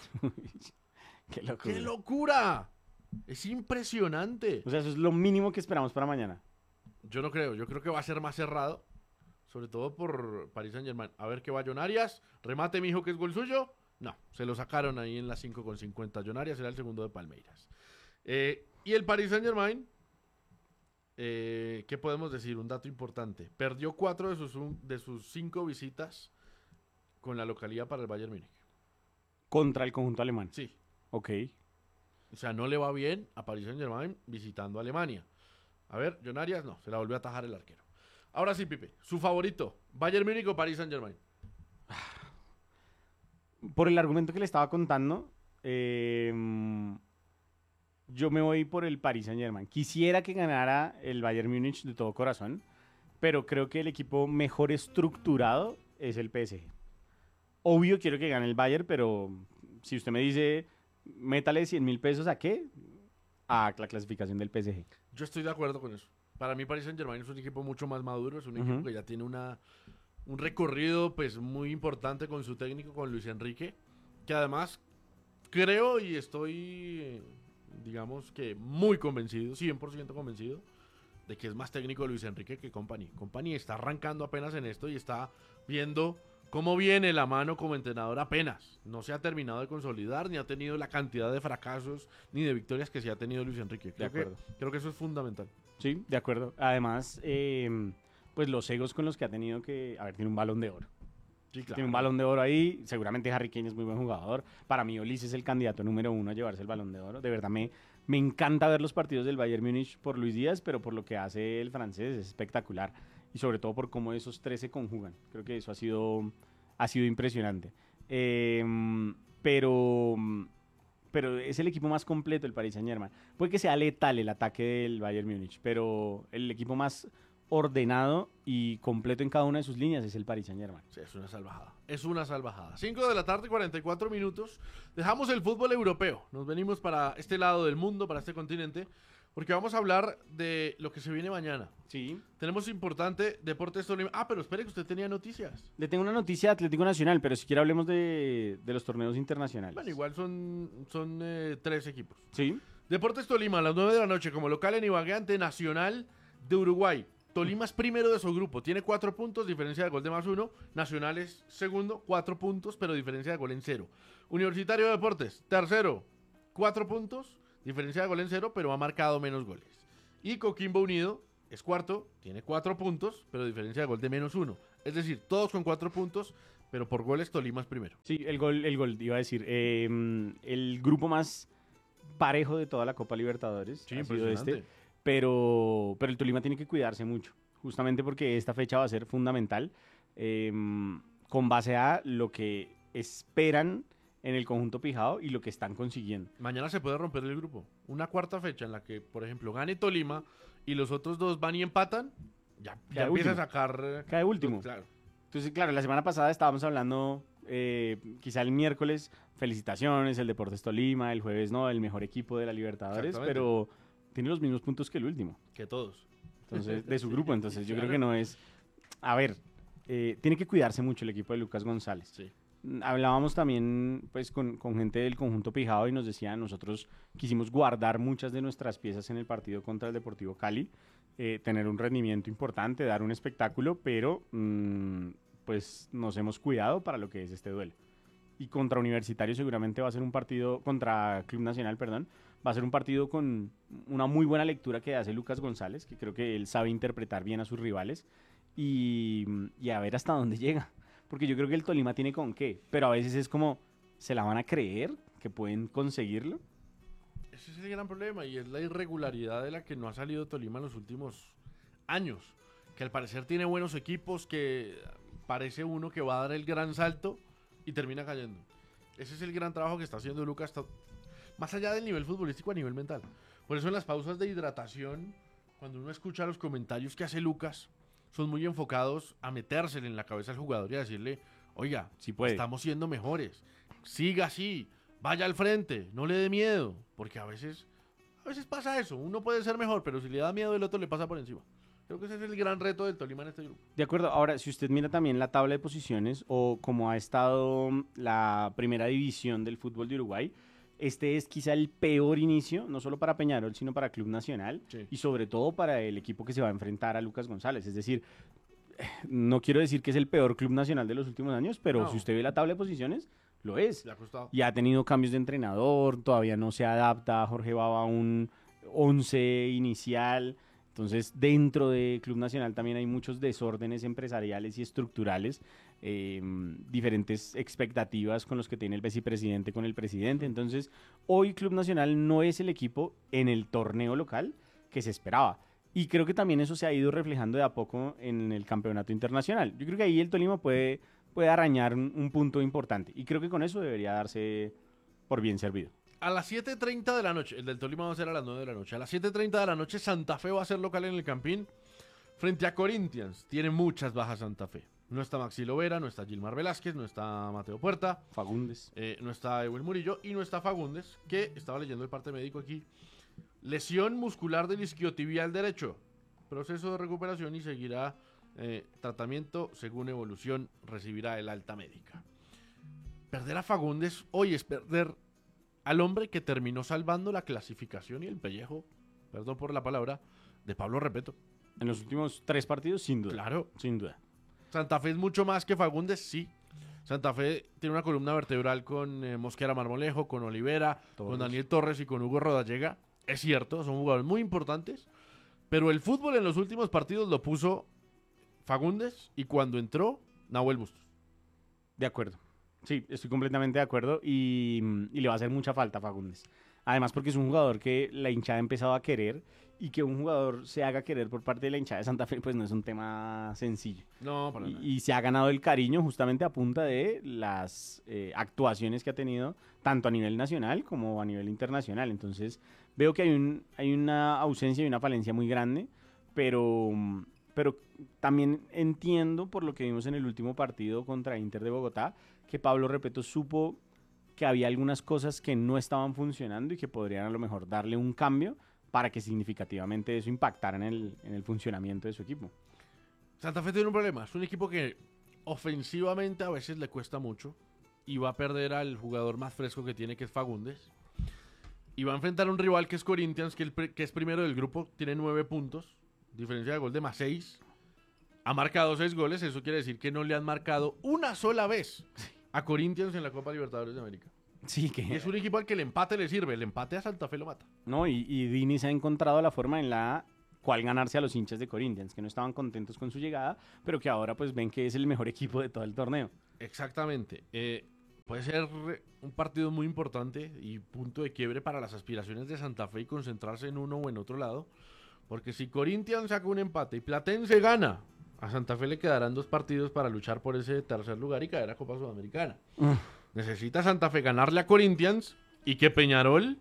Qué locura. ¡Qué locura! Es impresionante. O sea, eso es lo mínimo que esperamos para mañana. Yo no creo, yo creo que va a ser más cerrado, sobre todo por Paris Saint-Germain. A ver qué va John Arias, remate mijo que es gol suyo. No, se lo sacaron ahí en las cinco con cincuenta. John Arias era el segundo de Palmeiras. Eh, y el Paris Saint-Germain, eh, ¿qué podemos decir? Un dato importante. Perdió cuatro de sus, un- de sus cinco visitas con la localidad para el Bayern Múnich. Contra el conjunto alemán. Sí, Ok. o sea, no le va bien a Paris Saint-Germain visitando Alemania. A ver, John Arias no, se la volvió a atajar el arquero. Ahora sí, Pipe, su favorito, Bayern Múnich o Paris Saint-Germain. Por el argumento que le estaba contando, eh, yo me voy por el Paris Saint-Germain. Quisiera que ganara el Bayern Múnich de todo corazón, pero creo que el equipo mejor estructurado es el P S G. Obvio quiero que gane el Bayern, pero si usted me dice, métale cien mil pesos a qué, a la clasificación del P S G. Yo estoy de acuerdo con eso. Para mí Paris Saint-Germain es un equipo mucho más maduro, es un Ujú. equipo que ya tiene una, un recorrido pues muy importante con su técnico, con Luis Enrique, que además creo y estoy, eh, digamos que muy convencido, cien por ciento convencido, de que es más técnico Luis Enrique que Company. Company está arrancando apenas en esto y está viendo cómo viene la mano como entrenador apenas. No se ha terminado de consolidar, ni ha tenido la cantidad de fracasos ni de victorias que sí ha tenido Luis Enrique. Creo, que, acuerdo. creo que eso es fundamental. Sí, de acuerdo. Además, eh, pues los egos con los que ha tenido que... A ver, tiene un balón de oro. Sí, Tiene un balón de oro ahí. Seguramente Harry Kane es muy buen jugador. Para mí, Ulises es el candidato número uno a llevarse el balón de oro. De verdad, me, me encanta ver los partidos del Bayern Múnich por Luis Díaz, pero por lo que hace el francés es espectacular. Y sobre todo por cómo esos tres se conjugan. Creo que eso ha sido, ha sido impresionante. Eh, pero, pero es el equipo más completo el Paris Saint-Germain. Puede que sea letal el ataque del Bayern Múnich, pero el equipo más ordenado y completo en cada una de sus líneas es el Paris Saint-Germain. Sí, es una salvajada. Es una salvajada. cinco de la tarde, cuarenta y cuatro minutos. Dejamos el fútbol europeo. Nos venimos para este lado del mundo, para este continente, porque vamos a hablar de lo que se viene mañana. Sí. Tenemos importante Deportes Tolima. Ah, pero espere que usted tenía noticias. Le tengo una noticia de Atlético Nacional, pero si quiere hablemos de, de los torneos internacionales. Bueno, igual son, son eh, tres equipos. Sí. Deportes Tolima a las nueve de la noche como local en Ibagué ante Nacional de Uruguay. Tolima es primero de su grupo, tiene cuatro puntos, diferencia de gol de más uno. Nacional es segundo, cuatro puntos, pero diferencia de gol en cero. Universitario de Deportes, tercero, cuatro puntos, diferencia de gol en cero, pero ha marcado menos goles. Y Coquimbo Unido es cuarto, tiene cuatro puntos, pero diferencia de gol de menos uno. Es decir, todos con cuatro puntos, pero por goles Tolima es primero. Sí, el gol, el gol, iba a decir. eh, el grupo más parejo de toda la Copa Libertadores Sí, ha sido impresionante. este, pero, pero el Tolima tiene que cuidarse mucho, justamente porque esta fecha va a ser fundamental, eh, con base a lo que esperan en el conjunto pijao y lo que están consiguiendo. Mañana se puede romper el grupo. Una cuarta fecha en la que, por ejemplo, gane Tolima y los otros dos van y empatan, ya, ya Cae empieza a último. sacar... eh, Cae último. Claro. Entonces, claro, la semana pasada estábamos hablando, eh, quizá el miércoles, felicitaciones, el Deportes Tolima, el jueves no, el mejor equipo de la Libertadores, Exactamente. pero tiene los mismos puntos que el último, Que todos. entonces, de su grupo. Entonces, yo creo Claro. que no es... A ver, eh, tiene que cuidarse mucho el equipo de Lucas González. Sí. Mm, Hablábamos también pues con, con gente del conjunto pijao y nos decían, nosotros quisimos guardar muchas de nuestras piezas en el partido contra el Deportivo Cali, eh, tener un rendimiento importante, dar un espectáculo, pero mm, pues nos hemos cuidado para lo que es este duelo. Y contra Universitario seguramente va a ser un partido, contra Club Nacional, perdón, va a ser un partido con una muy buena lectura que hace Lucas González, que creo que él sabe interpretar bien a sus rivales y, y a ver hasta dónde llega. Porque yo creo que el Tolima tiene con qué, pero a veces es como, ¿se la van a creer que pueden conseguirlo? Ese es el gran problema y es la irregularidad de la que no ha salido Tolima en los últimos años. Que al parecer tiene buenos equipos, que parece uno que va a dar el gran salto y termina cayendo. Ese es el gran trabajo que está haciendo Lucas, to- más allá del nivel futbolístico, a nivel mental. Por eso en las pausas de hidratación, cuando uno escucha los comentarios que hace Lucas, son muy enfocados a metérsele en la cabeza al jugador y a decirle, oiga, Sí puede. estamos siendo mejores, siga así, vaya al frente, no le dé miedo, porque a veces, a veces pasa eso, uno puede ser mejor, pero si le da miedo el otro le pasa por encima. Creo que ese es el gran reto del Tolima en este grupo. De acuerdo, ahora si usted mira también la tabla de posiciones o cómo ha estado la primera división del fútbol de Uruguay, este es quizá el peor inicio, no solo para Peñarol, sino para Club Nacional Sí. y sobre todo para el equipo que se va a enfrentar a Lucas González. Es decir, no quiero decir que es el peor Club Nacional de los últimos años, pero No. si usted ve la tabla de posiciones, lo es. Le ha costado. Y ha tenido cambios de entrenador, todavía no se adapta Jorge Baba a un once inicial. Entonces, dentro de Club Nacional también hay muchos desórdenes empresariales y estructurales, eh, diferentes expectativas con los que tiene el vicepresidente con el presidente. Entonces, hoy Club Nacional no es el equipo en el torneo local que se esperaba. Y creo que también eso se ha ido reflejando de a poco en el campeonato internacional. Yo creo que ahí el Tolima puede, puede arañar un, un punto importante. Y creo que con eso debería darse por bien servido. A las siete y treinta de la noche, el del Tolima va a ser a las nueve de la noche. A las siete y treinta de la noche, Santa Fe va a ser local en el Campín frente a Corinthians. Tiene muchas bajas Santa Fe. No está Maxi Lovera, no está Gilmar Velázquez, no está Mateo Puerta, Fagundes. eh, no está Ewell Murillo y no está Fagundes, que estaba leyendo el parte médico aquí. Lesión muscular del isquiotibial derecho. Proceso de recuperación y seguirá eh, tratamiento según evolución. Recibirá el alta médica. Perder a Fagundes hoy es perder al hombre que terminó salvando la clasificación y el pellejo, perdón por la palabra, de Pablo Repeto. En los últimos tres partidos, sin duda. Claro, Sin duda. Santa Fe es mucho más que Fagundes, sí. Santa Fe tiene una columna vertebral con eh, Mosquera Marmolejo, con Olivera, Torres. con Daniel Torres y con Hugo Rodallega. Es cierto, son jugadores muy importantes, pero el fútbol en los últimos partidos lo puso Fagundes y cuando entró, Nahuel Bustos. De acuerdo. Sí, estoy completamente de acuerdo y, y le va a hacer mucha falta a Fagundes. Además porque es un jugador que la hinchada ha empezado a querer y que un jugador se haga querer por parte de la hinchada de Santa Fe pues no es un tema sencillo. No, para Y, nada. y se ha ganado el cariño justamente a punta de las eh, actuaciones que ha tenido tanto a nivel nacional como a nivel internacional. Entonces veo que hay, un, hay una ausencia y una falencia muy grande, pero, pero también entiendo por lo que vimos en el último partido contra Inter de Bogotá que Pablo Repeto supo que había algunas cosas que no estaban funcionando y que podrían a lo mejor darle un cambio para que significativamente eso impactara en el, en el funcionamiento de su equipo. Santa Fe tiene un problema. Es un equipo que ofensivamente a veces le cuesta mucho y va a perder al jugador más fresco que tiene, que es Fagundes. Y va a enfrentar a un rival que es Corinthians, que, el, pri- que es primero del grupo, tiene nueve puntos, diferencia de gol de más seis. Ha marcado seis goles, eso quiere decir que no le han marcado una sola vez a Corinthians en la Copa Libertadores de América. Sí, Y que es un equipo al que el empate le sirve, el empate a Santa Fe lo mata. no, y, y Dini se ha encontrado la forma en la cuál ganarse a los hinchas de Corinthians, que no estaban contentos con su llegada, pero que ahora pues ven que es el mejor equipo de todo el torneo. Exactamente. Eh, puede ser un partido muy importante y punto de quiebre para las aspiraciones de Santa Fe y concentrarse en uno o en otro lado, porque si Corinthians saca un empate y Platense gana, a Santa Fe le quedarán dos partidos para luchar por ese tercer lugar y caer a Copa Sudamericana. Uh. Necesita Santa Fe ganarle a Corinthians y que Peñarol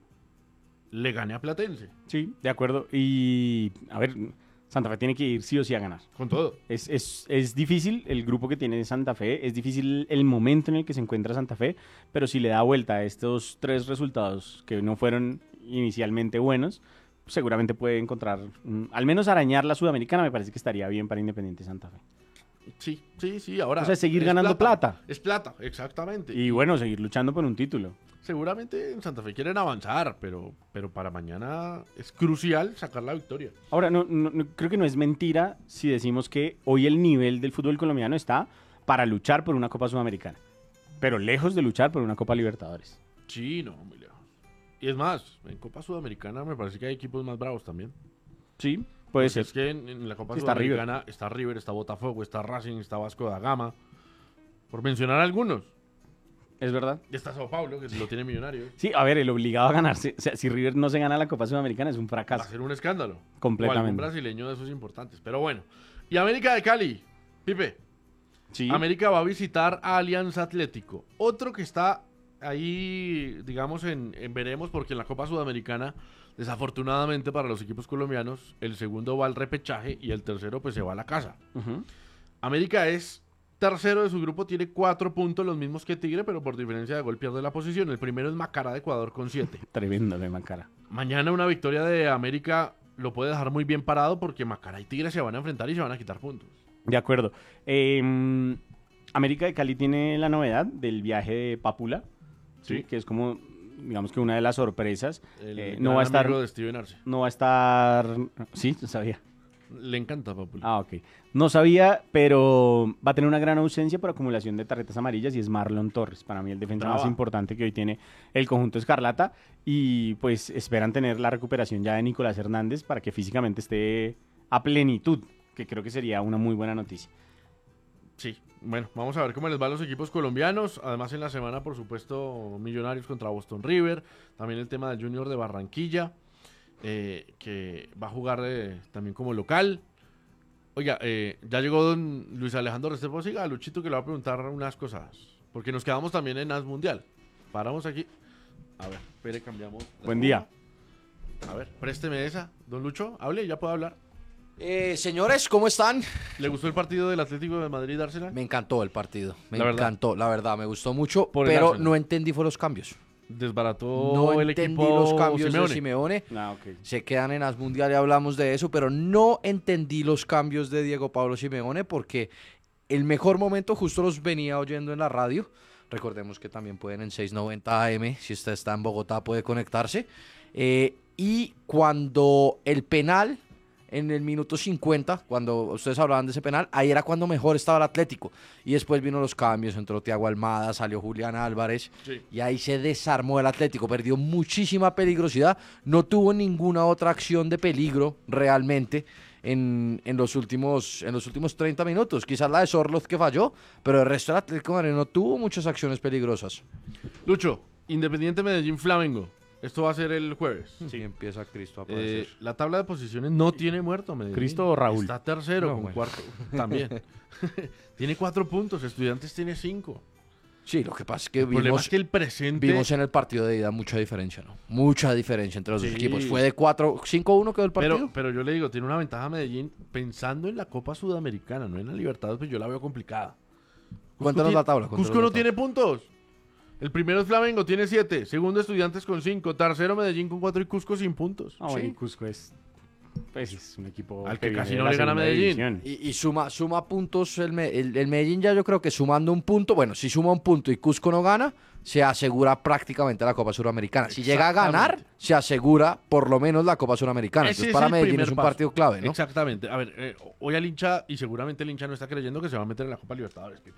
le gane a Platense. Sí, de acuerdo. Y, a ver, Santa Fe tiene que ir sí o sí a ganar. Con todo. Es, es, es difícil el grupo que tiene Santa Fe, es difícil el momento en el que se encuentra Santa Fe, pero si le da vuelta a estos tres resultados que no fueron inicialmente buenos, seguramente puede encontrar, um, al menos arañar la Sudamericana, me parece que estaría bien para Independiente Santa Fe. Sí, sí, sí, ahora... O sea, seguir ganando plata. plata. Es plata, exactamente. Y bueno, seguir luchando por un título. Seguramente en Santa Fe quieren avanzar, pero, pero para mañana es crucial sacar la victoria. Ahora, no, no, no, creo que no es mentira si decimos que hoy el nivel del fútbol colombiano está para luchar por una Copa Sudamericana, pero lejos de luchar por una Copa Libertadores. Sí, no, muy lejos. Y es más, en Copa Sudamericana me parece que hay equipos más bravos también. Sí, puede pues ser. Es que en, en la Copa está Sudamericana River. está River, está Botafogo, está Racing, está Vasco da Gama, por mencionar algunos. Es verdad. Y está Sao Paulo, que lo tiene Millonario. Sí, a ver, el obligado a ganarse. O sea, si River no se gana la Copa Sudamericana es un fracaso. Va a ser un escándalo. Completamente. O algún brasileño de esos importantes. Pero bueno. Y América de Cali, Pipe. Sí. América va a visitar a Alianza Atlético. Otro que está ahí, digamos, en, en veremos, porque en la Copa Sudamericana, desafortunadamente para los equipos colombianos, el segundo va al repechaje y el tercero pues se va a la casa. Uh-huh. América es tercero de su grupo, tiene cuatro puntos, los mismos que Tigre, pero por diferencia de gol pierde la posición. El primero es Macará de Ecuador con siete. Tremendo de Macará. Mañana una victoria de América lo puede dejar muy bien parado porque Macará y Tigre se van a enfrentar y se van a quitar puntos. De acuerdo. Eh, América de Cali tiene la novedad del viaje de Pápula, ¿sí? ¿sí? Que es como, digamos que una de las sorpresas. El eh, no va a estar, de Steven Arce. No va a estar... Sí, sabía. Le encanta Pápula. Ah, ok. No sabía, pero va a tener una gran ausencia por acumulación de tarjetas amarillas y es Marlon Torres. Para mí el defensa Brava. más importante que hoy tiene el conjunto Escarlata. Y pues esperan tener la recuperación ya de Nicolás Hernández para que físicamente esté a plenitud, que creo que sería una muy buena noticia. Sí, bueno, vamos a ver cómo les va a los equipos colombianos. Además en la semana, por supuesto, Millonarios contra Boston River. También el tema del Junior de Barranquilla. Eh, que va a jugar eh, también como local. Oiga, eh, ya llegó don Luis Alejandro Restrepo. Siga, Luchito, que le va a preguntar unas cosas, porque nos quedamos también en A S Mundial. Paramos aquí. A ver, espere, cambiamos. Buen día. A ver, présteme esa. Don Lucho, hable, ya puede hablar. Eh, señores, ¿cómo están? ¿Le gustó el partido del Atlético de Madrid-Arsenal? Me encantó el partido. Me la encantó, verdad. la verdad, me gustó mucho, Por pero no entendí fue los cambios. Desbarató No el entendí equipo los cambios Simeone. de Simeone. Ah, okay. Se quedan en As Mundial y hablamos de eso, pero no entendí los cambios de Diego Pablo Simeone porque el mejor momento justo los venía oyendo en la radio. Recordemos que también pueden en seiscientos noventa A M, si usted está en Bogotá puede conectarse. Eh, y cuando el penal, en el minuto cincuenta, cuando ustedes hablaban de ese penal, ahí era cuando mejor estaba el Atlético. Y después vino los cambios, entró Thiago Almada, salió Julián Álvarez, sí. Y ahí se desarmó el Atlético, perdió muchísima peligrosidad, no tuvo ninguna otra acción de peligro realmente en, en, los, últimos, en los últimos treinta minutos. Quizás la de Sorloth que falló, pero el resto del Atlético de Madrid no tuvo muchas acciones peligrosas. Lucho, Independiente Medellín Flamengo. Esto va a ser el jueves. Sí, empieza Cristo a aparecer. Eh, la tabla de posiciones no tiene muerto Medellín. ¿Cristo o Raúl? Está tercero No, con bueno. cuarto. También. Tiene cuatro puntos. Estudiantes tiene cinco. Sí, lo que pasa es que El problema vimos, es que el presente... vimos en el partido de ida mucha diferencia, ¿no? Mucha diferencia entre los Sí. dos equipos. Fue de cuatro, cinco uno quedó el partido. Pero, pero yo le digo, tiene una ventaja Medellín pensando en la Copa Sudamericana, no en la Libertadores, pues yo la veo complicada. Cusco Cuéntanos tiene- la tabla, cuéntanos Cusco la no tabla. tiene puntos. El primero es Flamengo, tiene siete. Segundo, Estudiantes con cinco. Tercero, Medellín con cuatro y Cusco sin puntos. Ah, bueno, Sí. y Cusco es, pues, es un equipo Al que viene casi de no la le gana segunda Medellín. división. Y, y suma, suma puntos el, Me- el, el Medellín ya yo creo que sumando un punto, bueno, si suma un punto y Cusco no gana, se asegura prácticamente la Copa Suramericana. Si llega a ganar, Exactamente. se asegura por lo menos la Copa Suramericana. Ese Entonces es para el Medellín primer es un paso. partido clave, ¿no? Exactamente. A ver, eh, hoy al hincha, y seguramente el hincha no está creyendo que se va a meter en la Copa Libertadores, Pipe.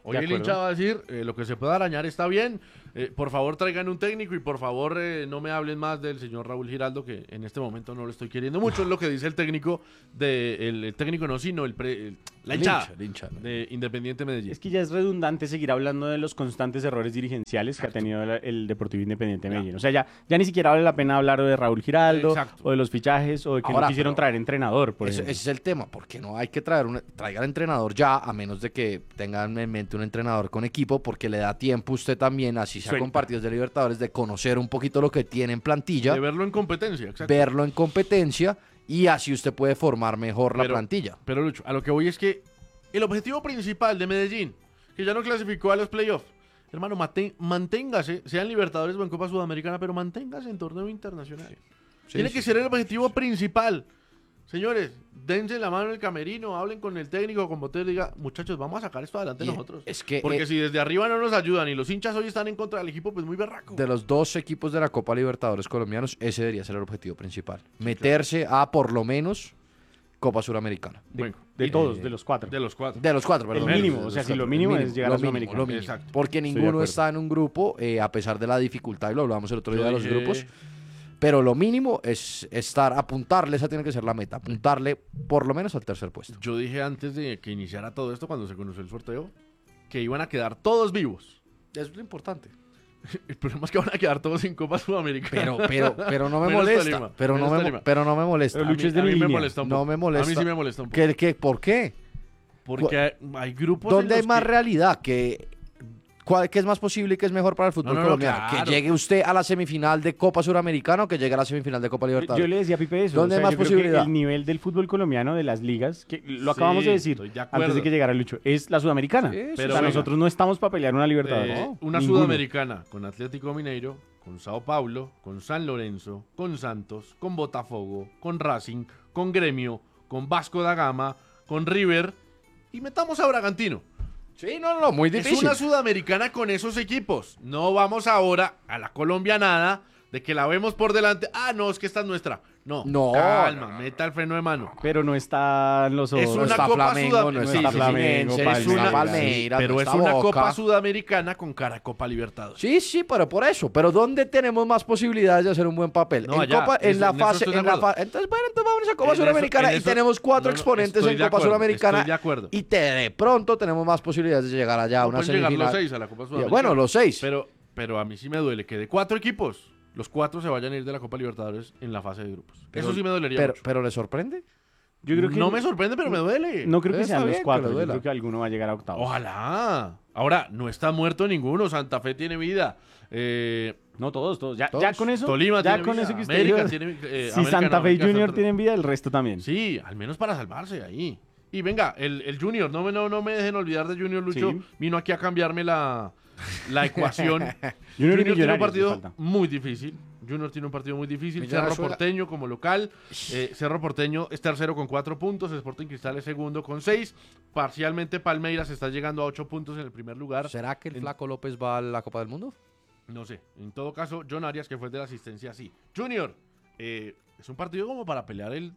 Hoy el hincha va a decir, eh, lo que se pueda arañar está bien, eh, por favor traigan un técnico y por favor eh, no me hablen más del señor Raúl Giraldo, que en este momento no lo estoy queriendo mucho, es lo que dice el técnico, de, el, el técnico no, sino el, pre, el la hinchada el hincha, el hincha. de Independiente Medellín. Es que ya es redundante seguir hablando de los constantes errores dirigenciales Exacto. que ha tenido el, el Deportivo Independiente de Medellín. O sea, ya, ya ni siquiera vale la pena hablar de Raúl Giraldo, Exacto. o de los fichajes, o de que Ahora, no quisieron traer entrenador, por ese, ejemplo. ese es el tema, porque no hay que traer un, traigan entrenador ya, a menos de que tengan en mente un entrenador con equipo, porque le da tiempo usted también, así sea Suelta. con partidos de Libertadores, de conocer un poquito lo que tiene en plantilla, De verlo en competencia, exacto. verlo en competencia, y así usted puede formar mejor la Pero- plantilla. Pero Lucho, a lo que voy es que el objetivo principal de Medellín, que ya no clasificó a los playoffs, hermano, mate- manténgase, sea en Libertadores o en Copa Sudamericana, pero manténgase en torneo internacional. Sí, Tiene sí, que sí. ser el objetivo principal. Señores, dense la mano en el camerino, hablen con el técnico, con Botero, y diga, muchachos, vamos a sacar esto adelante Y nosotros. es que, Porque eh, si desde arriba no nos ayudan y los hinchas hoy están en contra del equipo, pues muy berraco. De los dos equipos de la Copa Libertadores colombianos, ese debería ser el objetivo principal. Meterse a, por lo menos, Copa Suramericana. Bueno, De y- todos, eh, de los cuatro. de los cuatro. De los cuatro, El perdón. mínimo, De o los sea, si cuatro. lo mínimo es llegar a lo mínimo, Sudamericana. lo mínimo. Exacto. Porque Estoy de ninguno acuerdo. está en un grupo, eh, a pesar de la dificultad, y lo hablamos el otro Yo día de los dije- grupos. Pero lo mínimo es estar, apuntarle, esa tiene que ser la meta, apuntarle por lo menos al tercer puesto. Yo dije antes de que iniciara todo esto, cuando se conoció el sorteo, que iban a quedar todos vivos. Eso es lo importante. El problema es que van a quedar todos sin Copa Sudamericana. Pero, pero, pero no me Menos molesta. Tolima, pero, no menos me, Tolima. pero no me molesta. Pero A mí, Lucho es de a mi mí me línea. molesta un No poco. me molesta. A mí sí me molesta un poco. ¿Qué, qué, ¿Por qué? Porque hay, hay grupos ¿Dónde en hay los más que- realidad? ¿Qué, cuál- ¿Qué es más posible y qué es mejor para el fútbol No, no, no, colombiano? claro. ¿Que llegue usted a la semifinal de Copa Suramericana o que llegue a la semifinal de Copa Libertadores? Yo le decía a Pipe eso. ¿Dónde o sea, hay más yo creo que posibilidad? el nivel del fútbol colombiano, de las ligas, que lo Sí, acabamos de decir estoy de antes acuerdo. de que llegara Lucho, es la sudamericana. Sí, sí, o pero sea, venga. nosotros no estamos para pelear una Libertadores. Eh, No, una ninguno. sudamericana con Atlético Mineiro, con Sao Paulo, con San Lorenzo, con Santos, con Botafogo, con Racing, con Gremio, con Vasco da Gama, con River y metamos a Bragantino. Sí, no, no, no, muy difícil. Es una sudamericana con esos equipos. No vamos ahora a la colombianada de que la vemos por delante. Ah, no, es que esta es nuestra. No, No, calma, no, no. meta el freno de mano. Pero no están los Es otros. No una está Copa Flamengo, Sudam- no sí, está sí, sí, Fluminense, Flamengo, no está Palmeiras, Palmeiras, Pero no es está una Boca. Copa Sudamericana con cara a Copa Libertadores. Sí, sí, pero por eso. Pero ¿dónde tenemos más posibilidades de hacer un buen papel? No, en allá, Copa, en eso- la en eso fase, estoy de en la acuerdo. fa- Entonces, bueno, entonces vamos a Copa En eso- Suramericana en y eso- tenemos cuatro no, no, exponentes estoy en de Copa acuerdo, Suramericana. estoy de acuerdo. Y te- de pronto tenemos más posibilidades de llegar allá a No una pueden llegar semifinal. los seis a la Copa Y, Sudamericana. bueno, los seis. Pero, pero a mí sí me duele que de cuatro equipos, los cuatro se vayan a ir de la Copa Libertadores en la fase de grupos. Pero- Eso sí me dolería pero, mucho. pero ¿le sorprende? Yo creo que no me sorprende, pero me duele. No creo que Está sean bien los que cuatro. le Yo duela. creo que alguno va a llegar a octavos. Ojalá. Ahora, no está muerto ninguno. Santa Fe tiene vida. Eh, No, todos, todos. Ya, Todos. ya con eso. Tolima ya tiene con vida. eso que usted América dijo, tiene eh, Si América Santa no, Fe y América Junior está- tienen vida, el resto también. Sí, al menos para salvarse ahí. Y venga, el, el Junior, no me, no, no me dejen olvidar de Junior Lucho. Sí. Vino aquí a cambiarme la, la ecuación. Junior y Junior tiene un Millonarios le partido falta. muy difícil. Junior tiene un partido muy difícil. Millonarios Cerro juega- Porteño como local. Eh, Cerro Porteño es tercero con cuatro puntos. Sporting Cristal es segundo con seis. Parcialmente Palmeiras está llegando a ocho puntos en el primer lugar. ¿Será que el En- Flaco López va a la Copa del Mundo? No sé. En todo caso, John Arias, que fue el de la asistencia, sí. Junior, eh, es un partido como para pelear el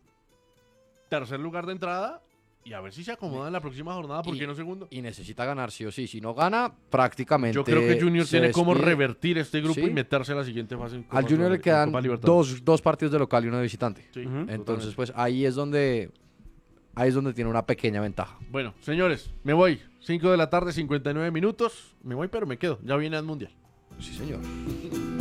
tercer lugar de entrada y a ver si se acomoda en la próxima jornada. ¿Por Y- qué no segundo? Y necesita ganar sí o sí. Si no gana, prácticamente. Yo creo que Junior se tiene como despide. revertir este grupo Sí. y meterse a la siguiente fase. en Copa Al Junior le Sudamer- en quedan Copa Libertadores. dos, dos partidos de local y uno de visitante. Sí, Ujú. Entonces, totalmente. pues ahí es donde ahí es donde tiene una pequeña ventaja. Bueno, señores, me voy. cinco de la tarde, cincuenta y nueve minutos. Me voy, pero me quedo. Ya viene el Mundial. Sí, señor.